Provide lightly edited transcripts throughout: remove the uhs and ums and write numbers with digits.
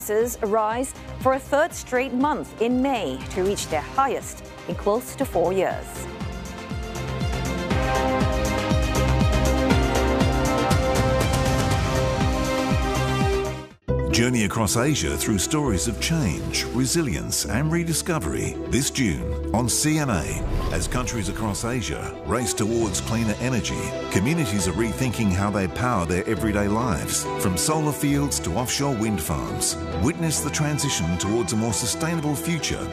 Prices rise for a third straight month in May to reach their highest in close to 4 years. Journey across Asia through stories of change, resilience and rediscovery this June on CNA. As countries across Asia race towards cleaner energy, communities are rethinking how they power their everyday lives. From solar fields to offshore wind farms, witness the transition towards a more sustainable future.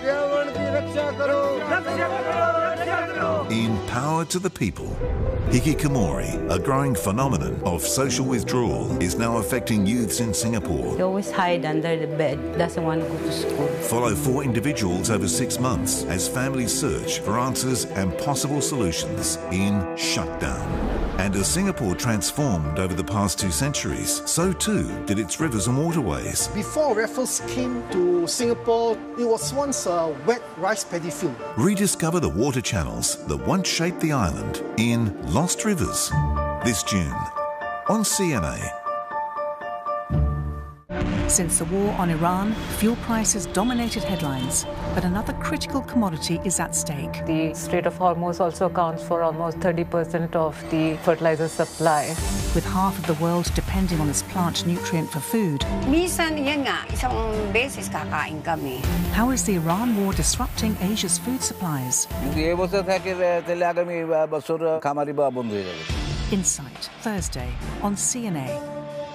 In Power to the People, hikikomori, a growing phenomenon of social withdrawal, is now affecting youths in Singapore. He always hide under the bed, doesn't want to go to school. Follow 4 individuals over 6 months as families search for answers and possible solutions in Shutdown. And as Singapore transformed over the past 2 centuries, so too did its rivers and waterways. Before Raffles came to Singapore, it was once a wet rice paddy field. Rediscover the water channels that once shaped the island in Lost Rivers this June on CNA. Since the war on Iran, fuel prices dominated headlines, but another critical commodity is at stake. The Strait of Hormuz also accounts for almost 30% of the fertilizer supply. With half of the world depending on this plant nutrient for food, how is the Iran war disrupting Asia's food supplies? Insight, Thursday on CNA.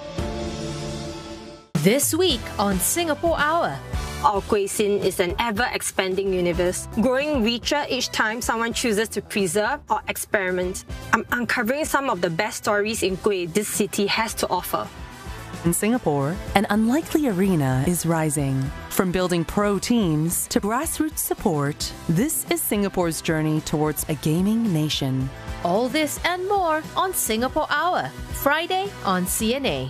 This week on Singapore Hour. Our cuisine is an ever-expanding universe, growing richer each time someone chooses to preserve or experiment. I'm uncovering some of the best stories in kueh this city has to offer. In Singapore, an unlikely arena is rising. From building pro teams to grassroots support, this is Singapore's journey towards a gaming nation. All this and more on Singapore Hour, Friday on CNA.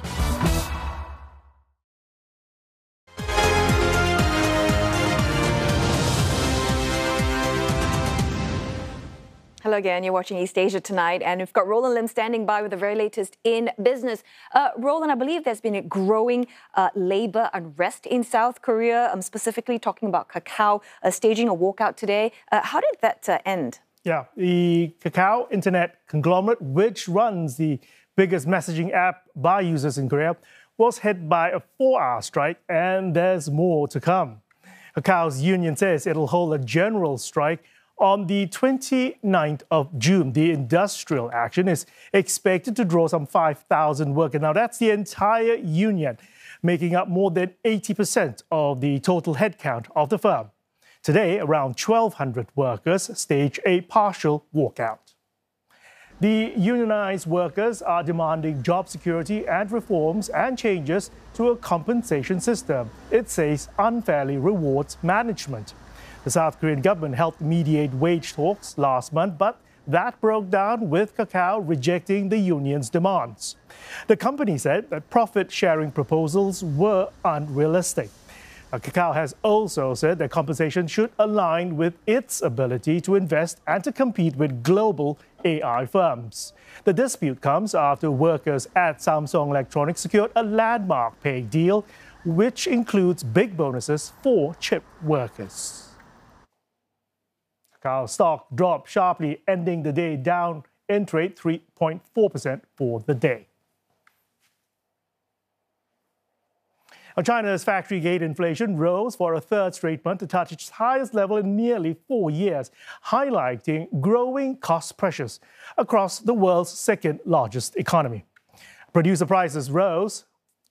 Hello again, you're watching East Asia Tonight, and we've got Roland Lim standing by with the very latest in business. Roland, I believe there's been a growing labor unrest in South Korea. I'm specifically talking about Kakao staging a walkout today. How did that end? Yeah, the Kakao internet conglomerate, which runs the biggest messaging app by users in Korea, was hit by a 4-hour strike, and there's more to come. Kakao's union says it'll hold a general strike on the 29th of June. The industrial action is expected to draw some 5,000 workers. Now, that's the entire union, making up more than 80% of the total headcount of the firm. Today, around 1,200 workers stage a partial walkout. The unionized workers are demanding job security and reforms and changes to a compensation system it says unfairly rewards management. The South Korean government helped mediate wage talks last month, but that broke down with Kakao rejecting the union's demands. The company said that profit-sharing proposals were unrealistic. Kakao has also said that compensation should align with its ability to invest and to compete with global AI firms. The dispute comes after workers at Samsung Electronics secured a landmark pay deal, which includes big bonuses for chip workers. Kakao stock dropped sharply, ending the day down in trade 3.4% for the day. Now, China's factory gate inflation rose for a third straight month to touch its highest level in nearly 4 years, highlighting growing cost pressures across the world's second largest economy. Producer prices rose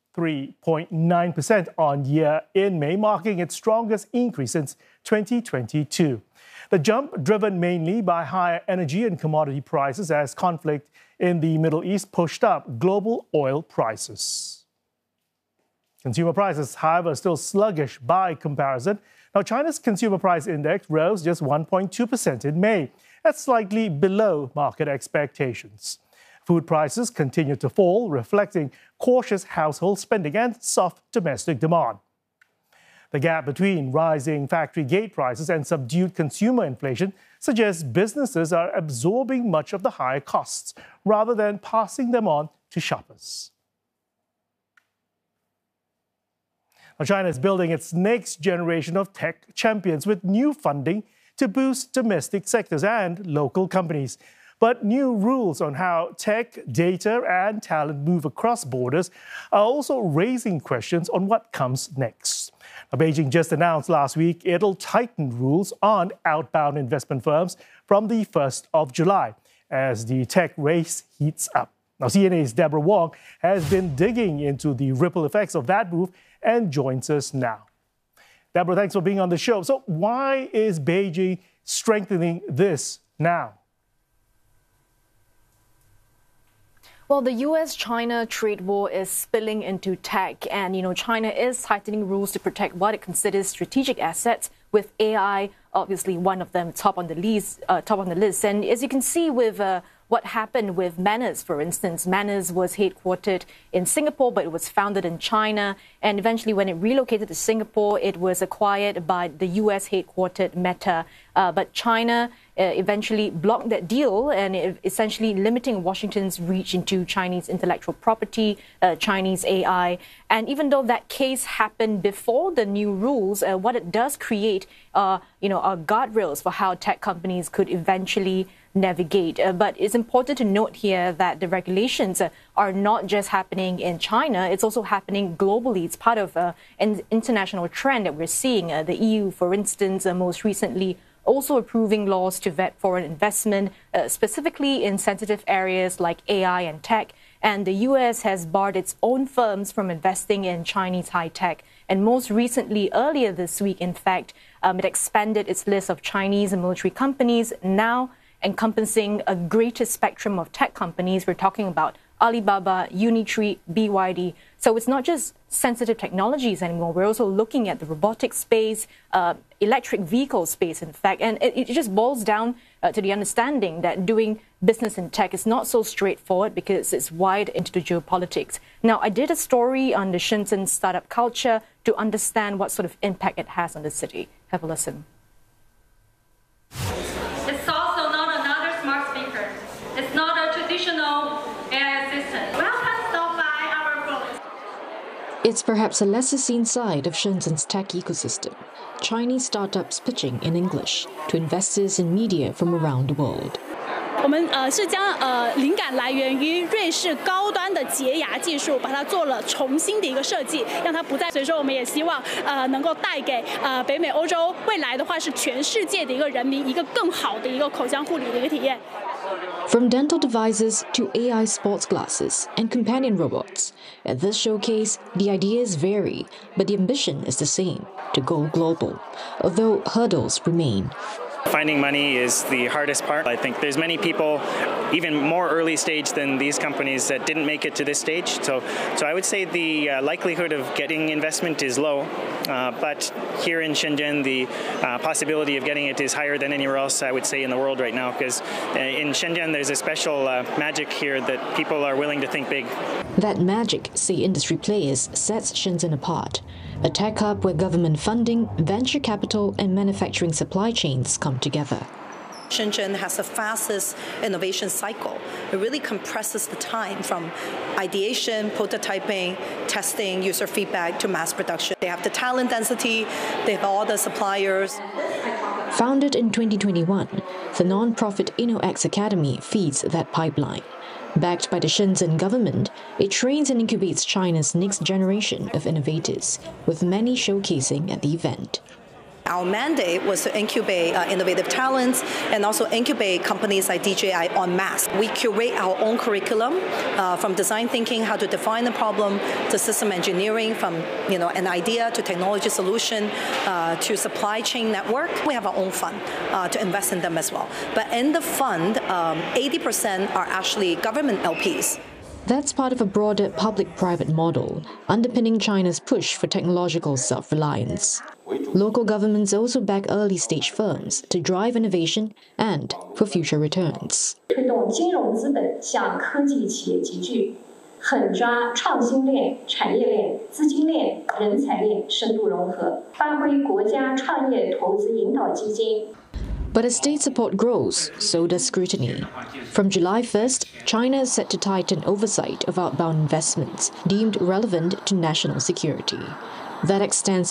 3.9% on year in May, marking its strongest increase since 2022. The jump driven mainly by higher energy and commodity prices as conflict in the Middle East pushed up global oil prices. Consumer prices, however, are still sluggish by comparison. Now, China's consumer price index rose just 1.2% in May. That's slightly below market expectations. Food prices continue to fall, reflecting cautious household spending and soft domestic demand. The gap between rising factory gate prices and subdued consumer inflation suggests businesses are absorbing much of the higher costs rather than passing them on to shoppers. Now, China is building its next generation of tech champions with new funding to boost domestic sectors and local companies. But new rules on how tech, data, and talent move across borders are also raising questions on what comes next. Now, Beijing just announced last week it'll tighten rules on outbound investment firms from the 1st of July as the tech race heats up. Now, CNA's Deborah Wong has been digging into the ripple effects of that move and joins us now. Deborah, thanks for being on the show. So why is Beijing strengthening this now? Well, the US-China trade war is spilling into tech, and China is tightening rules to protect what it considers strategic assets, with AI obviously one of them top on the list. And as you can see with what happened with Manners, for instance. Manners was headquartered in Singapore, but it was founded in China. And eventually, when it relocated to Singapore, it was acquired by the US headquartered Meta. But China eventually blocked that deal, and essentially limiting Washington's reach into Chinese intellectual property, Chinese AI. And even though that case happened before the new rules, what it does create are guardrails for how tech companies could eventually navigate. But it's important to note here that the regulations are not just happening in China, it's also happening globally. It's part of an international trend that we're seeing. The EU, for instance, most recently also approving laws to vet foreign investment, specifically in sensitive areas like AI and tech. And the US has barred its own firms from investing in Chinese high tech. And most recently, earlier this week, in fact, it expanded its list of Chinese and military companies, now encompassing a greater spectrum of tech companies. We're talking about Alibaba, Unitree, BYD. So it's not just sensitive technologies anymore. We're also looking at the robotics space, electric vehicle space, in fact. And it just boils down to the understanding that doing business in tech is not so straightforward because it's wide into the geopolitics. Now, I did a story on the Shenzhen startup culture to understand what sort of impact it has on the city. Have a listen. It's also not another smart speaker. It's not a traditional AI assistant. Welcome, stop by our booth. It's perhaps a lesser seen side of Shenzhen's tech ecosystem. Chinese startups pitching in English to investors in media from around the world. 我们是将灵感来源于瑞士高端的洁牙技术，把它做了重新的一个设计，让它不再。所以说，我们也希望能够带给北美、欧洲未来的话是全世界的一个人民一个更好的一个口腔护理的一个体验。 From dental devices to AI sports glasses and companion robots, at this showcase, the ideas vary, but the ambition is the same: to go global, although hurdles remain. Finding money is the hardest part. I think there's many people, even more early stage than these companies, that didn't make it to this stage. So I would say the likelihood of getting investment is low, but here in Shenzhen, the possibility of getting it is higher than anywhere else, I would say, in the world right now, because in Shenzhen, there's a special magic here that people are willing to think big. That magic, say industry players, sets Shenzhen apart. A tech hub where government funding, venture capital, and manufacturing supply chains come together. Shenzhen has the fastest innovation cycle. It really compresses the time from ideation, prototyping, testing, user feedback to mass production. They have the talent density, they have all the suppliers. Founded in 2021, the non-profit InnoX Academy feeds that pipeline. Backed by the Shenzhen government, it trains and incubates China's next generation of innovators, with many showcasing at the event. Our mandate was to incubate innovative talents and also incubate companies like DJI en masse. We curate our own curriculum from design thinking, how to define the problem, to system engineering, from an idea to technology solution to supply chain network. We have our own fund to invest in them as well. But in the fund, 80% are actually government LPs. That's part of a broader public-private model, underpinning China's push for technological self-reliance. Local governments also back early-stage firms to drive innovation and for future returns. 推动金融资本向科技企业集聚，狠抓创新链、产业链、资金链、人才链深度融合，发挥国家创业投资引导基金。 But as state support grows, so does scrutiny. From July 1st, China is set to tighten oversight of outbound investments deemed relevant to national security. that extends